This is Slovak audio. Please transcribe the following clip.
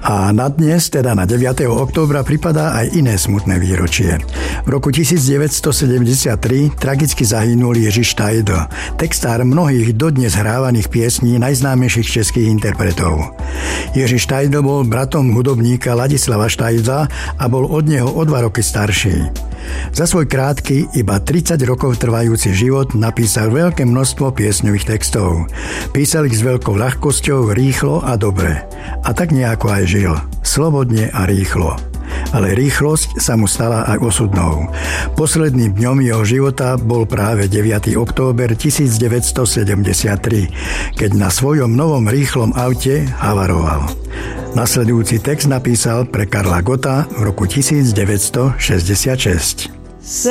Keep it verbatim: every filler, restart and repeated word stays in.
A na dnes, teda na deviateho októbra, pripadá aj iné smutné výročie. V roku devätnásťstosedemdesiattri tragicky zahynul Jiří Štajdl, textár mnohých dodnes hrávaných piesní najznámejších českých interpretov. Jiří Štajdl bol bratom hudobníka Ladislava Štajdla a bol od neho o dva roky starší. Za svoj krátky, iba tridsať rokov trvajúci život napísal veľké množstvo piesňových textov. Písal ich s veľkou ľahkosťou, rýchlo a dobre. A tak nejako aj žil. Slobodne a rýchlo. Ale rýchlosť sa mu stala aj osudnou. Posledným dňom jeho života bol práve deviateho október devätnásťstosedemdesiattri, keď na svojom novom rýchlom aute havaroval. Nasledujúci text napísal pre Karla Gotta v roku devätnásťstošesťdesiatšesť.